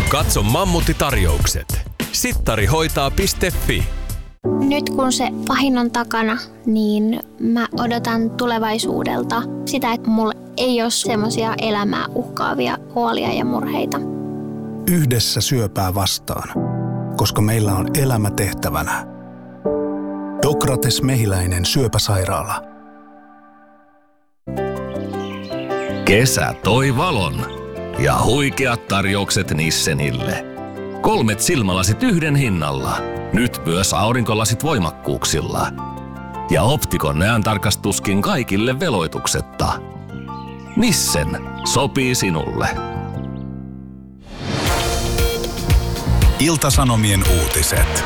Katso Mammutti-tarjoukset. Sittarihoitaa.fi. Nyt kun se pahin on takana, niin mä odotan tulevaisuudelta sitä, että mulla ei ole semmoisia elämää uhkaavia huolia ja murheita. Yhdessä syöpää vastaan, koska meillä on elämä tehtävänä. Dokrates Mehiläinen syöpäsairaala. Kesä toi valon ja huikeat tarjoukset Nissenille. 3 silmälasit yhden hinnalla. Nyt myös aurinkolasit voimakkuuksilla. Ja Optikon näöntarkastuskin kaikille veloituksetta. Nissen sopii sinulle. Ilta-Sanomien uutiset.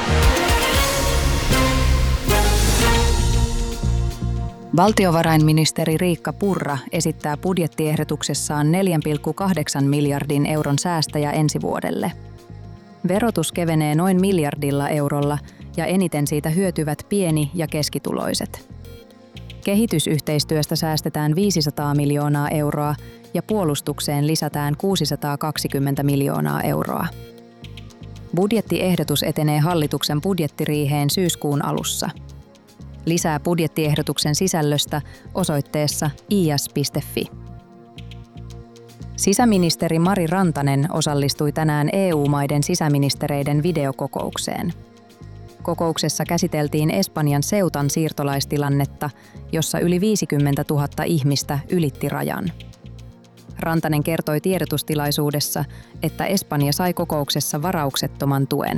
Valtiovarainministeri Riikka Purra esittää budjettiehdotuksessaan 4,8 miljardin euron säästöjä ensi vuodelle. Verotus kevenee noin 1 miljardilla eurolla ja eniten siitä hyötyvät pieni- ja keskituloiset. Kehitysyhteistyöstä säästetään 500 miljoonaa euroa ja puolustukseen lisätään 620 miljoonaa euroa. Budjettiehdotus etenee hallituksen budjettiriiheen syyskuun alussa. Lisää budjettiehdotuksen sisällöstä osoitteessa is.fi. Sisäministeri Mari Rantanen osallistui tänään EU-maiden sisäministereiden videokokoukseen. Kokouksessa käsiteltiin Espanjan Ceutan siirtolaistilannetta, jossa yli 50 000 ihmistä ylitti rajan. Rantanen kertoi tiedotustilaisuudessa, että Espanja sai kokouksessa varauksettoman tuen.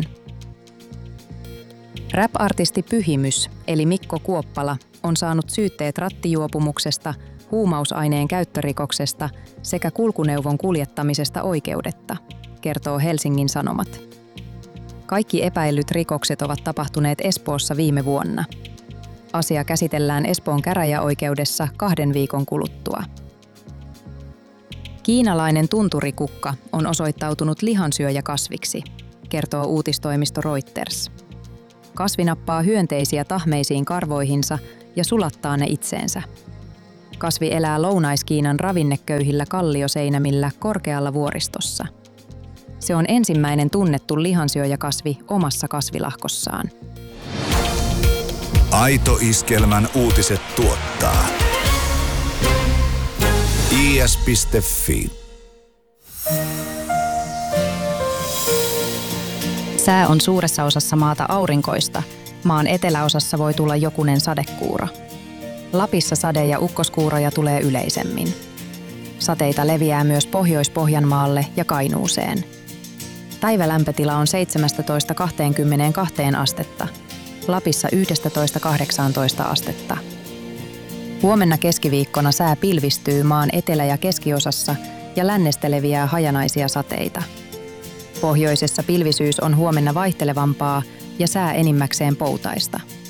Rap-artisti Pyhimys, eli Mikko Kuoppala, on saanut syytteet rattijuopumuksesta, huumausaineen käyttörikoksesta sekä kulkuneuvon kuljettamisesta oikeudetta, kertoo Helsingin Sanomat. Kaikki epäillyt rikokset ovat tapahtuneet Espoossa viime vuonna. Asia käsitellään Espoon käräjäoikeudessa 2 viikon kuluttua. Kiinalainen tunturikukka on osoittautunut lihansyöjäkasviksi, kertoo uutistoimisto Reuters. Kasvi nappaa hyönteisiä tahmeisiin karvoihinsa ja sulattaa ne itseensä. Kasvi elää Lounais-Kiinan ravinneköyhillä kallioseinämillä korkealla vuoristossa. Se on ensimmäinen tunnettu lihansyöjäkasvi omassa kasvilahkossaan. Aito Iskelmän uutiset tuottaa is.fi. Sää on suuressa osassa maata aurinkoista. Maan eteläosassa voi tulla jokunen sadekuuro. Lapissa sade- ja ukkoskuuroja tulee yleisemmin. Sateita leviää myös Pohjois-Pohjanmaalle ja Kainuuseen. Päivälämpötila on 17–22 astetta. Lapissa 11–18 astetta. Huomenna keskiviikkona sää pilvistyy maan etelä- ja keskiosassa ja lännestä leviää hajanaisia sateita. Pohjoisessa pilvisyys on huomenna vaihtelevampaa ja sää enimmäkseen poutaista.